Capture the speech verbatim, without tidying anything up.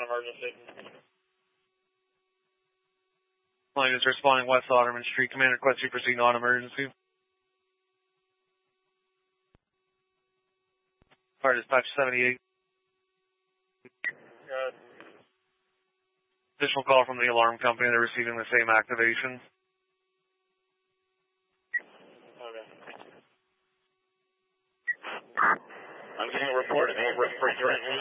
one emergency. Line is responding West Otterman Street. Commander request you proceed non-emergency. Fire dispatch seventy-eight. Good. Additional call from the alarm company. They're receiving the same activation. Okay. I'm getting a report of a refrigerant leak